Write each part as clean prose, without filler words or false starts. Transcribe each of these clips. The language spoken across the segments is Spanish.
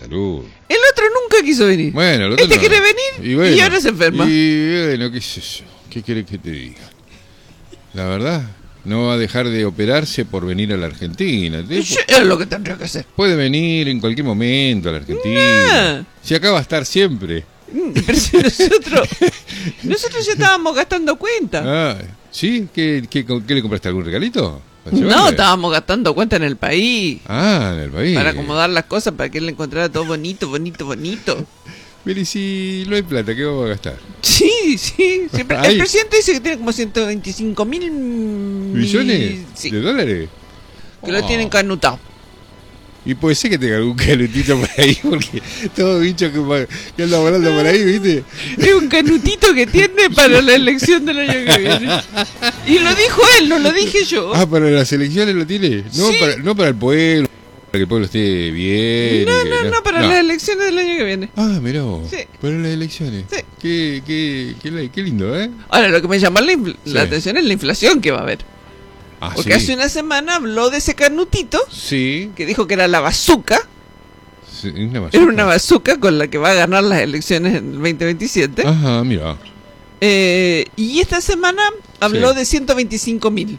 salud. El otro nunca quiso venir. Bueno, el otro Este no. quiere venir y ahora se enferma. Y bueno, qué sé yo. ¿Qué querés que te diga? La verdad, no va a dejar de operarse por venir a la Argentina. Es lo que tendría que hacer. Puede venir en cualquier momento a la Argentina. Si acá va a estar siempre. Pero si nosotros ya estábamos gastando cuenta. Ah, ¿sí? ¿Qué le compraste? ¿Algún regalito? No, estábamos gastando cuenta en el país. Ah, en el país. Para acomodar las cosas, para que él encontrara todo bonito. Pero ¿y si no hay plata, qué vamos a gastar? Sí. Siempre, el presidente dice que tiene como 125.000 ¿millones de dólares? Que lo tienen canutado. Y puede ser que tenga algún canutito por ahí, porque todo bicho que anda volando por ahí, ¿viste? Es un canutito que tiene para la elección del año que viene. Y lo dijo él, no lo dije yo. Ah, para las elecciones lo tiene. No, Sí. no para el pueblo, para que el pueblo esté bien. No, para las elecciones del año que viene. Ah, mirá vos. Sí. Para las elecciones. Sí. Qué lindo, ¿eh? Ahora, lo que me llama la Sí. atención es la inflación que va a haber. Ah, Porque hace una semana habló de ese canutito Sí. que dijo que era la bazooka. Sí, una bazooka. Era una bazooka con la que va a ganar las elecciones en el 2027. Ajá, mira. Y esta semana habló Sí. de 125.000.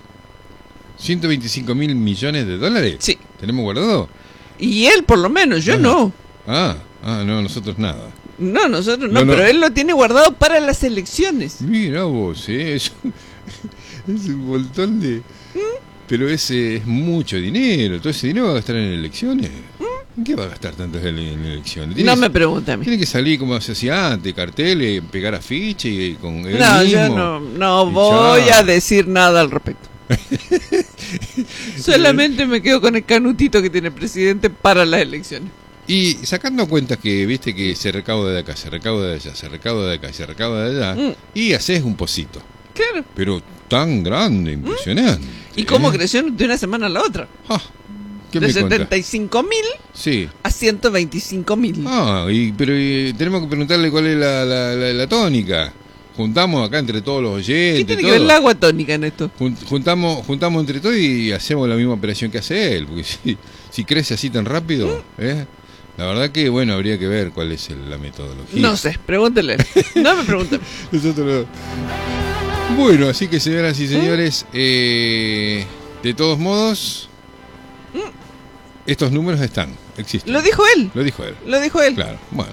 ¿125 mil millones de dólares? Sí. ¿Tenemos guardado? Y él por lo menos, yo Ajá. no. No, nosotros nada. No, nosotros no, No. pero él lo tiene guardado para las elecciones. Mira vos, es un montón de... Pero ese es mucho dinero. ¿Todo ese dinero va a gastar en elecciones? ¿En qué va a gastar tanto en elecciones? No me pregunte a mí. Tiene que salir como se hacía antes, carteles, pegar afiche y con él No, yo mismo. no Y voy ya. a decir nada al respecto. Solamente me quedo con el canutito que tiene el presidente para las elecciones. Y sacando cuentas que, viste, que se recauda de acá, se recauda de allá, se recauda de acá, se recauda de allá, y haces un pocito. Claro. Pero tan grande, impresionante. ¿Y cómo creció de una semana a la otra? Ah, ¿qué De me contás? 75.000 Sí. a 125.000. Pero tenemos que preguntarle cuál es la tónica. Juntamos acá entre todos los oyentes. ¿Qué tiene que todo. ver el agua tónica en esto? Juntamos entre todos y hacemos la misma operación que hace él. Porque si crece así tan rápido, la verdad que, bueno, habría que ver cuál es la metodología. No sé, pregúntele. No me pregunten. Nosotros no. Bueno, así que, señoras y señores, de todos modos, estos números existen. Lo dijo él. Lo dijo él. Lo dijo él. Claro, bueno.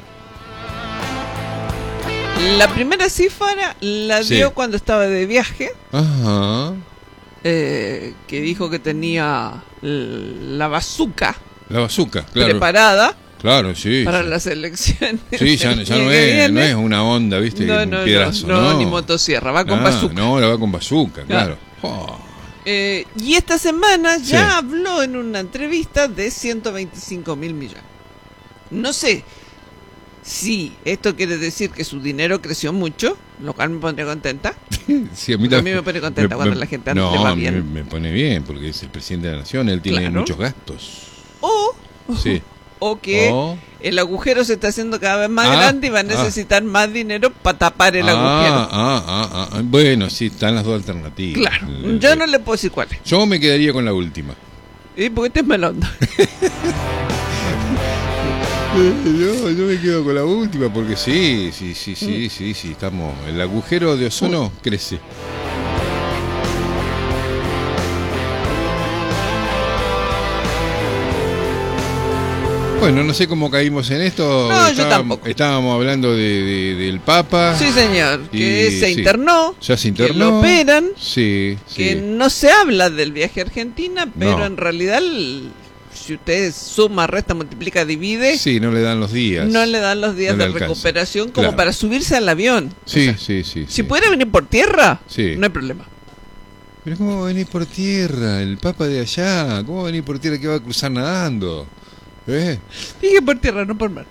La primera cifra la Sí. dio cuando estaba de viaje, Ajá. que dijo que tenía la bazooka La bazooka, claro. preparada Claro, sí. para sí. las elecciones. Sí, ya del no año que es viene. una onda, ¿viste? No, Un piedrazo, no, ni motosierra, va con bazooka. No, la va con bazooka, Claro. claro. Oh. Y esta semana ya Sí. habló en una entrevista de 125.000 millones. No sé si esto quiere decir que su dinero creció mucho, lo cual me pondría contenta. Sí, A mí me pone contenta cuando la gente le va a mí bien. me pone bien, porque es el presidente de la nación, él tiene Claro. muchos gastos. Sí. O que O- el agujero se está haciendo cada vez más Ah, grande y va a necesitar más dinero para tapar el agujero. Bueno, sí, están las dos alternativas. Claro, yo no le puedo decir cuál es. Yo me quedaría con la última. Porque este es melón. Yo me quedo con la última porque sí, estamos. El agujero de ozono crece. Bueno, no sé cómo caímos en esto. No, yo tampoco. Estábamos hablando del Papa. Sí, señor, que Y se sí, internó, ya se que internó. lo operan, Sí, que sí. no se habla del viaje a Argentina, pero No. en realidad, si usted suma, resta, multiplica, divide, Sí, no le dan los días. no le dan los días No le de alcanza. recuperación como Claro. para subirse al avión. Sí, O sea, sí. si pudiera venir por tierra, Sí. no hay problema. Pero ¿cómo va a venir por tierra? El Papa de allá. ¿Cómo va a venir por tierra que va a cruzar nadando? Dije por tierra, no por mar.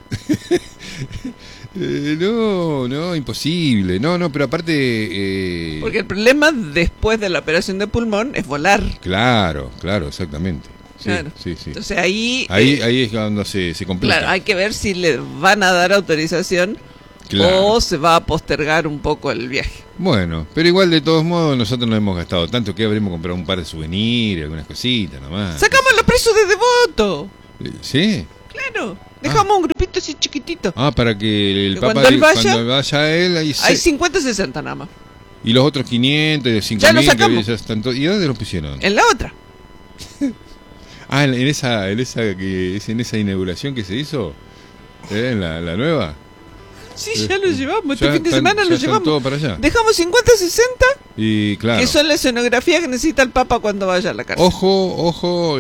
No, imposible. No, pero aparte... Porque el problema después de la operación de pulmón es volar. Claro, exactamente. Sí, Claro. sí. Entonces ahí Ahí es cuando se complica. claro, hay que ver si le van a dar autorización Claro. o se va a postergar un poco el viaje. Bueno, pero igual de todos modos nosotros no hemos gastado tanto que habremos comprado un par de souvenirs, algunas cositas nomás. ¡Sacamos los precios de Devoto! ¿Sí? Claro, Dejamos un grupito así chiquitito. Para que el Que Papa, cuando vaya él, hay 50, 60 nada más. y los otros 500, Ya 5.000, lo que sacamos. ya están ¿y dónde los pusieron? En la otra. En esa inauguración que se hizo, en la nueva. Sí, ya lo llevamos. Este Ya fin de están- semana ya lo están llevamos. todo para allá. Dejamos 50, 60, Y claro. que son la escenografía que necesita el Papa cuando vaya a la cárcel. Ojo,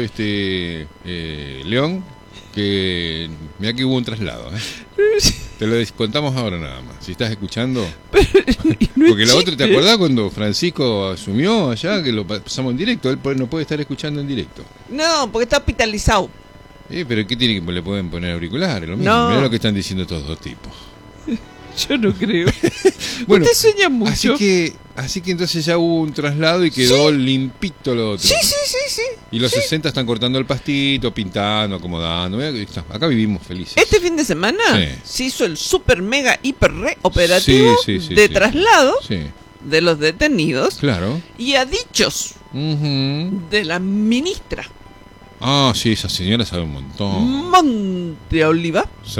León, que mira que hubo un traslado, Te lo contamos ahora nada más. Si estás escuchando. Y no es Porque la otra, ¿te chiste. acordás cuando Francisco asumió allá, que lo pasamos en directo? Él no puede estar escuchando en directo. No, porque está hospitalizado. Pero ¿qué tiene que le pueden poner auriculares? Lo mismo. No. Mirá lo que están diciendo estos dos tipos. Yo no creo. Bueno, Usted sueña mucho. así que entonces ya hubo un traslado y quedó limpito lo otro. Sí. Y los Sí. 60 están cortando el pastito, pintando, acomodando. Mirá que acá vivimos felices. Este fin de semana Sí. se hizo el super mega hiper re operativo Sí, de traslado Sí, de los detenidos claro. y a dichos Ujú. de la ministra Sí, esa señora sabe un montón. Monte Oliva Sí.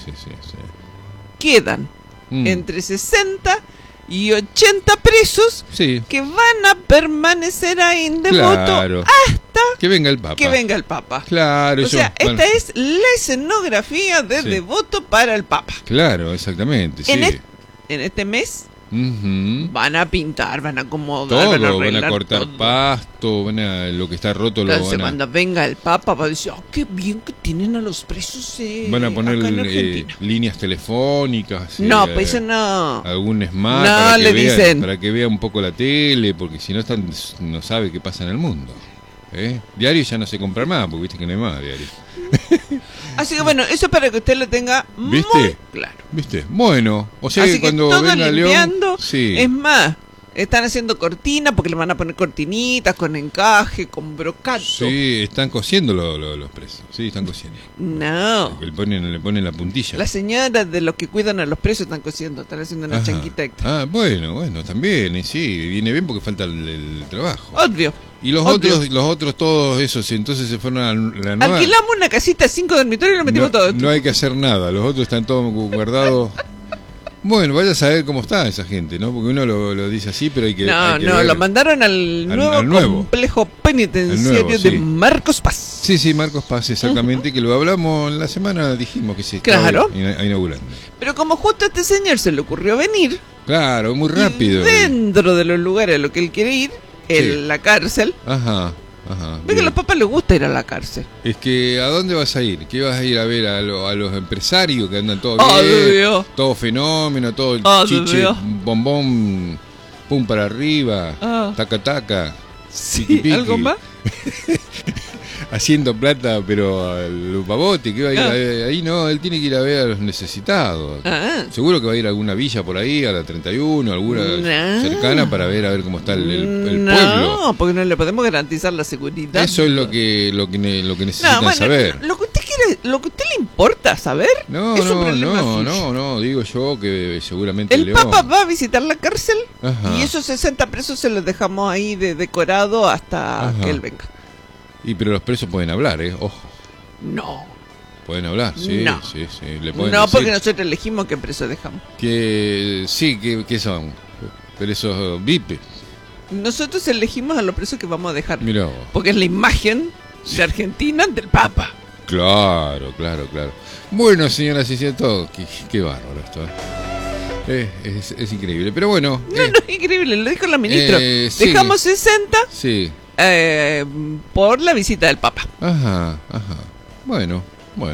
quedan Mm. entre 60 y 80 presos Sí, que van a permanecer ahí en claro. devoto hasta Que venga el Papa. que venga el Papa. Claro, O sea, bueno, esta es la escenografía de Sí. devoto para el Papa. Claro, exactamente, sí. En este mes Ujú. van a pintar, van a acomodar, Todo, van a van a arreglar cortar todo. pasto, lo que está roto lo Entonces, van a... cuando venga el Papa va a decir, qué bien que tienen a los presos Van a poner acá en Argentina. líneas telefónicas. No, pues eso no. Algún smart No, para, que le vea, dicen. para que vea un poco la tele, porque si no no sabe qué pasa en el mundo. Diario ya no se compra más, porque viste que no hay más diario. Así que bueno, eso para que usted lo tenga ¿Viste? muy claro. ¿Viste? Bueno, o sea Así que que cuando todo venga limpiando. León... Sí. Es más, están haciendo cortinas porque le van a poner cortinitas con encaje, con brocato. Sí, están cosiendo los presos. Sí, están cosiendo. No. Le ponen la puntilla. Las señoras de los que cuidan a los presos están cosiendo, están haciendo una Ajá. chanquita extra. Bueno, también, sí, viene bien porque falta el trabajo. Obvio. Y los obvio. otros todos esos, entonces se fueron a la nueva. Alquilamos una casita, 5 dormitorios y lo metimos todo. No hay que hacer nada, los otros están todos guardados. Bueno, vaya a saber cómo está esa gente, ¿no? Porque uno lo dice así, pero hay que No, ver. lo mandaron al al nuevo nuevo. complejo penitenciario Al nuevo, de sí. Marcos Paz. Sí, Marcos Paz, exactamente, que lo hablamos en la semana, dijimos que se Claro. estaba inaugurando. Pero como justo a este señor se le ocurrió venir, Claro, muy rápido. y dentro de los lugares a los que él quiere ir, la cárcel, Ajá. ve que a bien. los papás les gusta ir a la cárcel. Es que, ¿a dónde vas a ir? ¿Qué vas a ir a ver? ¿A los empresarios que andan todos Obvio. bien? Todo fenómeno, todo Obvio. chiche, bombón, pum para arriba, Ah. taca, Sí, tiqui-piqui. ¿algo más? Haciendo plata, pero al babote, que va a ir ahí no, él tiene que ir a ver a los necesitados. Ah. Seguro que va a ir a alguna villa por ahí, a la 31, alguna No. cercana para ver cómo está el no, pueblo. porque no le podemos garantizar la seguridad. Eso es lo que necesitan No, bueno, saber. lo que usted quiere, lo que a usted le importa saber, No, es un problema suyo. no, digo yo que seguramente El León... Papa va a visitar la cárcel Ajá. y esos 60 presos se los dejamos ahí de decorado hasta Ajá. que él venga. Pero los presos pueden hablar, ojo, No, pueden hablar, sí, No. sí, le pueden no, decir porque nosotros elegimos qué preso dejamos. que sí, que son presos VIP, Nosotros elegimos a los presos que vamos a dejar. mirá vos. Porque es la imagen de Argentina del Papa. Claro. Bueno, señoras y señores, qué bárbaro esto, es increíble, pero bueno, No, es increíble, lo dijo la ministra. sí. Dejamos 60 sí, por la visita del Papa. ajá, bueno.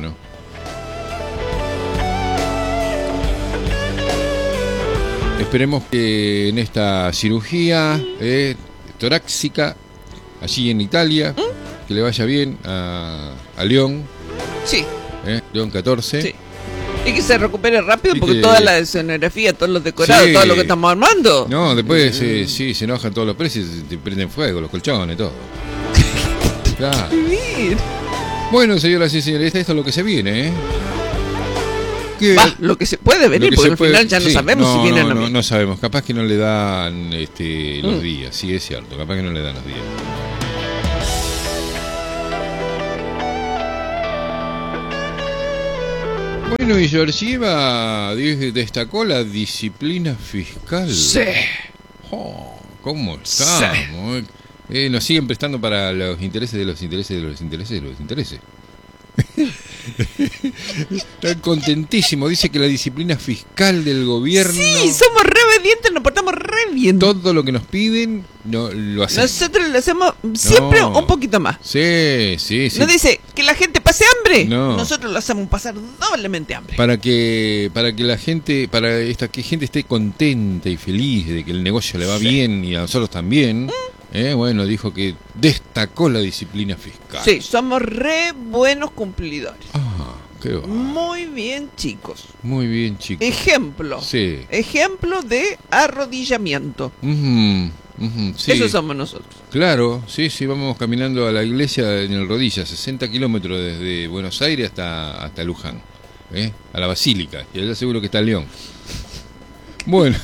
Esperemos que en esta cirugía torácica, allí en Italia, que le vaya bien a León, Sí, León 14. sí. Y que se recupere rápido Y porque que- toda la escenografía, todos los decorados, Sí. todo lo que estamos armando. No, después se enojan todos los precios y te prenden fuego, los colchones, todo. Claro. Vivir. Bueno, señoras y señores, esto es lo que se viene, Que- Va, lo que se puede venir, lo que porque se al puede- final ya no sí, sabemos si vienen o no, no. no sabemos, capaz que no le dan los Mm. días, sí es cierto, capaz que no le dan los días. Bueno, y Georgieva destacó la disciplina fiscal. Sí. Oh, ¿cómo estamos? Nos siguen prestando para los intereses de los intereses de los intereses de los intereses. Está contentísimo. Dice que la disciplina fiscal del gobierno. Sí, somos re obedientes, nos portamos re bien. Todo lo que nos piden no, lo hacemos. Nosotros lo hacemos siempre un poquito más. Sí, sí, sí. ¿No dice que la gente pase hambre? No. Nosotros lo hacemos pasar doblemente hambre. Para que la gente, que gente esté contenta y feliz de que el negocio le va bien y a nosotros también. Bueno, dijo que destacó la disciplina fiscal. Sí, somos re buenos cumplidores. Ah, qué va. Muy bien, chicos. Muy bien, chicos. Ejemplo. Sí. Ejemplo de arrodillamiento. Sí. Eso somos nosotros. Claro, sí, sí, vamos caminando a la iglesia en el Rodilla, 60 kilómetros desde Buenos Aires hasta Luján, a la Basílica, y allá seguro que está el León. Bueno.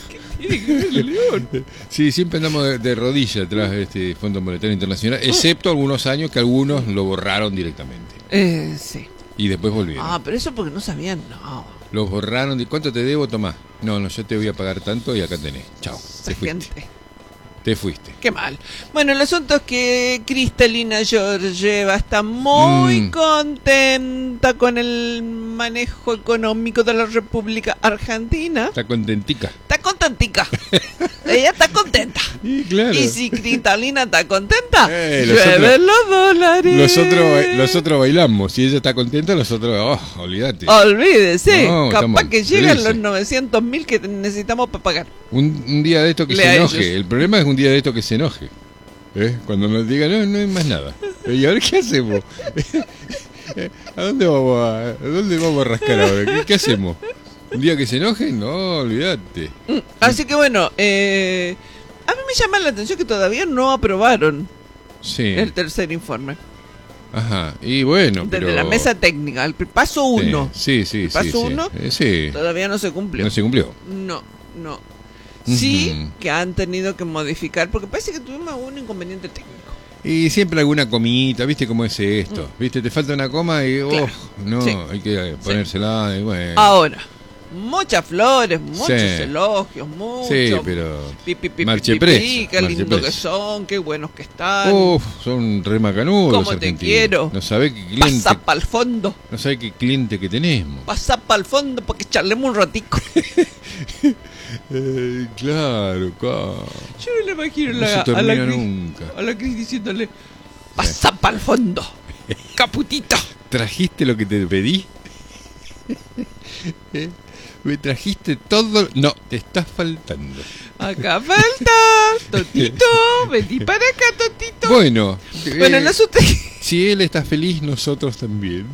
Sí, siempre andamos de rodillas atrás de este Fondo Monetario Internacional, excepto algunos años que algunos lo borraron directamente. Sí. Y después volvieron. Ah, pero eso porque no sabían, no. Los borraron. ¿Cuánto te debo, Tomás? No, yo te voy a pagar tanto y acá tenés. Chao. Esa gente. Te fuiste. Qué mal. Bueno, el asunto es que Cristalina Georgieva está muy contenta con el manejo económico de la República Argentina. Está contentica. Está contentica. Ella está contenta. Sí, claro. Y si Cristalina está contenta, nosotros- llueven los dólares. Nosotros bailamos. Si ella está contenta, nosotros, olvídate. Olvídese, No, capaz estamos que llegan felices. los 900.000 que necesitamos para pagar. Un día de esto que Lea se enoje. ellos. El problema es un día de esto que se enoje. Cuando nos diga, no hay más nada. ¿Y ahora qué hacemos? ¿A dónde vamos a rascar ahora? ¿Qué hacemos? ¿Un día que se enoje? No, olvídate. Así que bueno, a mí me llama la atención que todavía no aprobaron Sí. el tercer informe. Ajá. Y bueno, Desde pero... la mesa técnica, el paso 1. Sí. Paso uno. Sí. Todavía no se cumplió. No se cumplió. No. Sí Ujú. que han tenido que modificar, porque parece que tuvimos un inconveniente técnico. Y siempre alguna comita, ¿viste cómo es esto? ¿Viste? Te falta una coma y, Claro. no, Sí. hay que ponérsela y bueno. Ahora, muchas flores, muchos Sí. elogios, mucho. Sí, pero... Pi, Marchepreso, qué lindo que marchepreso. son, qué buenos que están. Son re macanudos los ¿Cómo te argentinos. quiero? No sabe qué cliente, Pasa para el fondo. no sabe qué cliente que tenemos. Pasa para el fondo porque charlemos un ratico. Claro. Yo me lo imagino No se a la termina Cris, nunca. a la Cris diciéndole, pasa para el fondo, caputito. ¿Trajiste lo que te pedí? ¿Me trajiste todo? No, te está faltando. Acá falta, Totito, vení para acá, Totito. Bueno, Bueno, el asunto es que- si él está feliz, nosotros también.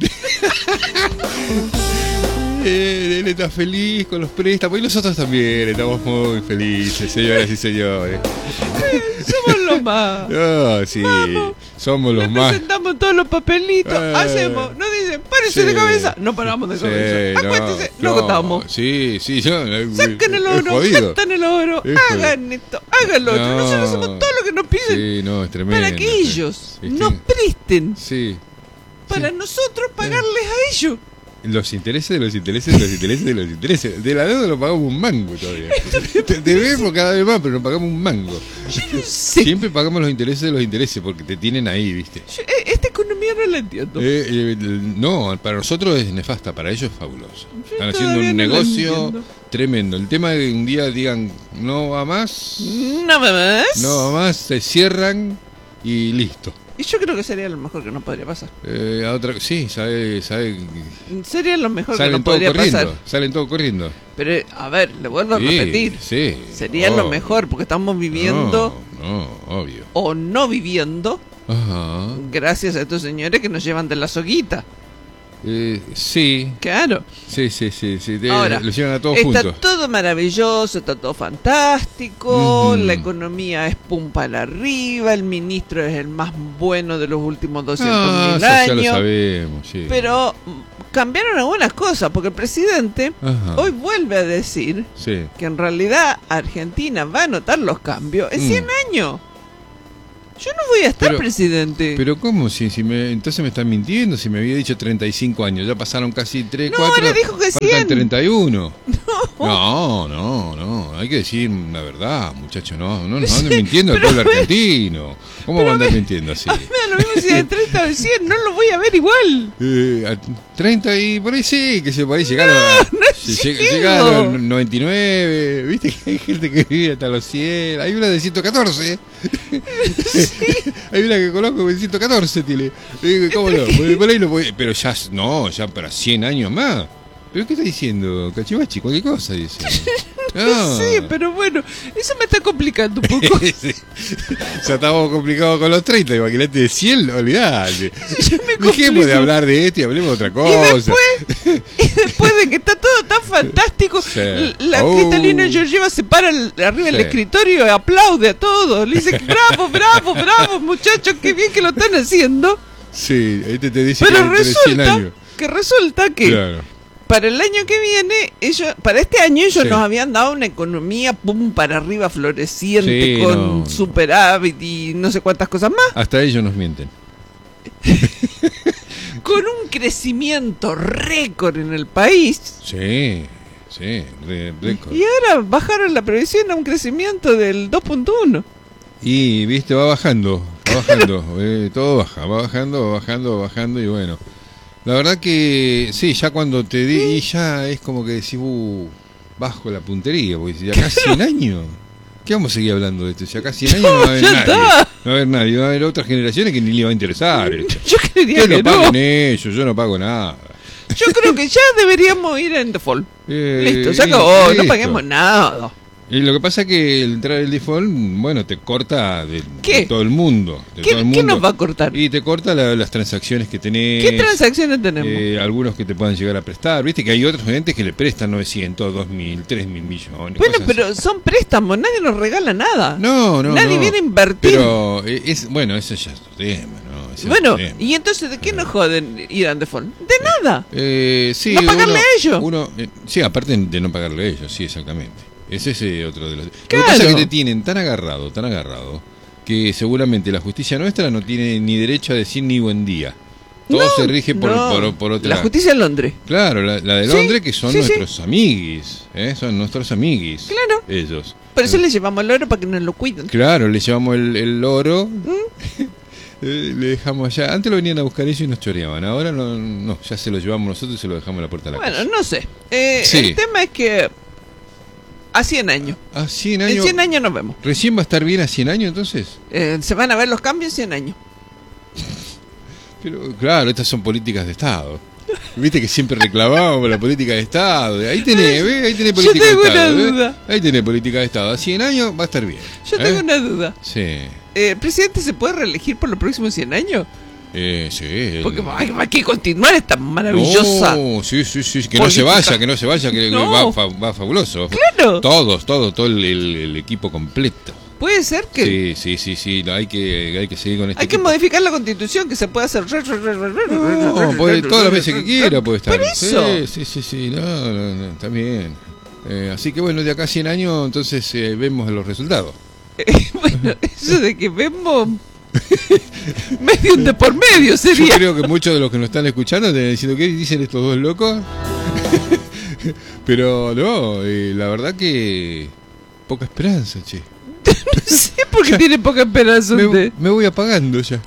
Él está feliz con los préstamos y nosotros también estamos muy felices, señoras y señores. somos los más. Ah, sí, Vamos. somos los Le más. presentamos todos los papelitos, hacemos, nos dicen, párense de Sí. cabeza, no paramos de Sí, cabeza, acuérdense, no contamos. Sí, Saquen el es oro, jodido. metan el oro, Es hagan esto, hagan lo otro. No. Nosotros hacemos todo lo que nos piden Sí, no, es tremendo. para que ellos Sí, nos presten, Sí. para nosotros pagarles a ellos. Los intereses de los intereses de los intereses de los intereses. De la deuda lo pagamos un mango todavía. Debemos cada vez más, pero no pagamos un mango. Yo no sé, Siempre pagamos los intereses de los intereses porque te tienen ahí, ¿viste? esta economía no la entiendo. No, para nosotros es nefasta, para ellos es fabuloso. Están haciendo todavía un no la negocio entiendo. tremendo. El tema de que un día digan no va más, Nada más. no va más, se cierran y listo. Y yo creo que sería lo mejor que nos podría pasar. Sí, sabe, Sería lo mejor que salen nos todo podría corriendo, pasar. salen todo corriendo. Pero, a ver, le vuelvo a repetir. Sí, Sería lo mejor, porque estamos viviendo No, obvio. o no viviendo Ajá. gracias a estos señores que nos llevan de la soguita. Sí, Claro. sí. Ahora, Lo llevan a todos está juntos. todo maravilloso, está todo fantástico, Ujú. la economía es pum para arriba, el ministro es el más bueno de los últimos 200.000 Eso ya lo años. sabemos, sí. Pero cambiaron algunas cosas, porque el presidente Ajá. hoy vuelve a decir Sí. que en realidad Argentina va a notar los cambios en 100 años. Yo no voy a estar Pero- presidente. Pero ¿cómo? Entonces me están mintiendo, si me había dicho 35 años, ya pasaron casi 3, No, 4, le dijo que faltan 100. 31. No, hay que decir la verdad, muchachos, no anden mintiendo al pero pueblo bueno. argentino. ¿Cómo va a andar mintiendo así? A mí me da lo mismo si de 30 o de 100, no lo voy a ver igual. A 30 y por ahí sí, que se puede llegar a llegar a los 99, viste que hay gente que vive hasta los 100, hay una de 114. Hay una que conozco de 114, Tile. ¿Cómo no? Por ahí lo puede, pero ya para 100 años más. ¿Pero qué está diciendo, Cachivachi? Cualquier cosa dice. No sé, pero bueno, eso me está complicando un poco. Sí. Ya estamos complicados con los 30, imagínate de 100, olvidate. Dejemos de hablar de esto y hablemos de otra cosa. Y después de que está todo tan fantástico, Sí. la Cristalina Georgieva se para arriba del Sí. escritorio y aplaude a todos. Le dice, bravo, muchachos, qué bien que lo están haciendo. Sí, este te dice Pero que tiene 100 años. resulta que Claro. para el año que viene, para este año ellos Sí. nos habían dado una economía pum para arriba floreciente, Sí, con no. superávit y no sé cuántas cosas más, Hasta ellos nos mienten. con un crecimiento récord en el país. Sí, récord. Y ahora bajaron la previsión a un crecimiento del 2.1. Y, viste, va bajando. Todo baja, va bajando y bueno. La verdad que sí, ya cuando te di, y ya es como que decís, bajo la puntería, porque si acá 100 años, ¿qué vamos a seguir hablando de esto? Si acá 100 años no va a haber ya nadie. está. No va a haber nadie, va a haber otras generaciones que ni le va a interesar esto. Yo creería Que que lo no. paguen ellos, yo no pago nada. Yo creo que ya deberíamos ir en default. Listo, se y- acabó, no listo. paguemos nada. Y lo que pasa es que el entrar el default, bueno, te corta de ¿Qué? todo el mundo. De ¿Qué, todo el qué mundo. nos va a cortar? Y te corta las transacciones que tenés. ¿Qué transacciones tenemos? Algunos que te puedan llegar a prestar. Viste que hay otros gente que le prestan 900, 2.000, 3.000 millones. Bueno, cosas pero son préstamos, nadie nos regala nada. así. No. Nadie viene a invertir. Pero, bueno, eso ya es otro tema, ¿no? Ese es Bueno, otro tema. ¿y entonces de qué nos joden ir a default? De nada. Sí, no pagarle a ellos. Sí, aparte de no pagarle a ellos, sí, exactamente. Ese es otro de los... Lo que Claro. pasa es que te tienen tan agarrado, que seguramente la justicia nuestra no tiene ni derecho a decir ni buen día. Todo No, se rige por no. otra... La justicia en Londres. Claro, la de Sí, Londres, que son sí, sí. nuestros amiguis, son nuestros amiguis. Claro. Ellos. Por eso le llevamos el oro para que nos lo cuiden. Claro, le llevamos el oro, ¿Mm? le dejamos allá. Antes lo venían a buscar ellos y nos choreaban. Ahora no, ya se lo llevamos nosotros y se lo dejamos en la puerta de la Bueno, casa. no sé. Sí. El tema es que a 100 años. A 100 En años... 100 años nos vemos. ¿Recién va a estar bien a 100 años entonces? Se van a ver los cambios en 100 años. Pero claro, estas son políticas de Estado. Viste que siempre reclamábamos la política de Estado. Ahí tenés, ¿ves? Ahí tenés política de tengo Estado. una ¿ves? duda. Ahí tenés política de Estado. A 100 años va a estar bien. Yo tengo una duda. Sí. ¿El presidente se puede reelegir por los próximos 100 años? Sí. Porque hay que continuar esta maravillosa. No, sí. Que política. no se vaya, que No. va fabuloso. Claro. Todo el equipo completo. Puede ser que Sí. Hay que seguir con este hay que equipo. modificar la constitución, que se puede hacer. No, todas las veces que quiera puede estar. Por eso. Sí, no, está bien. Así que bueno, de acá a 100 años entonces vemos los resultados. Bueno, eso de que vemos medio de por medio Yo sería. creo que muchos de los que nos están escuchando están diciendo, ¿qué dicen estos dos locos? Pero no, la verdad que poca esperanza, che. No sé por qué tiene poca esperanza usted. Me voy apagando ya.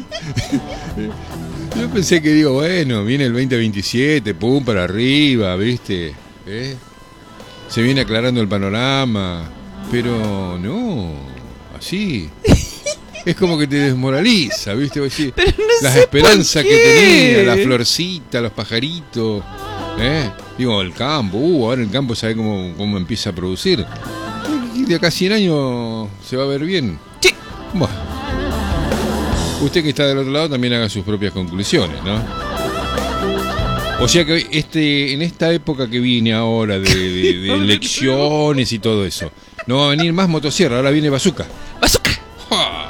Yo pensé que bueno, viene el 2027, pum, para arriba, ¿viste? Se viene aclarando el panorama, pero no, así. Es como que te desmoraliza, ¿viste? Vos decís, Pero no las sé esperanzas por que qué. tenía, la florcita, los pajaritos, Digo, el campo, ahora el campo sabe cómo empieza a producir. Y de acá a 100 años se va a ver bien. Sí. Bueno. Usted que está del otro lado también haga sus propias conclusiones, ¿no? O sea que en esta época que viene ahora de elecciones y todo eso, no va a venir más motosierra, ahora viene bazooka. ¡Bazooka! ¡Ja!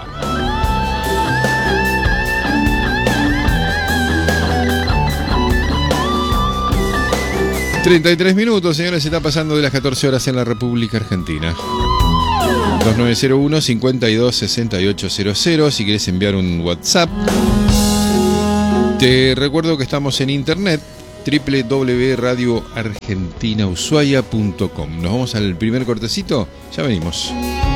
33 minutos, señores, se está pasando de las 14 horas en la República Argentina. 2901-526800 si querés enviar un WhatsApp. Te recuerdo que estamos en internet, www.radioargentinaushuaia.com. Nos vamos al primer cortecito, ya venimos.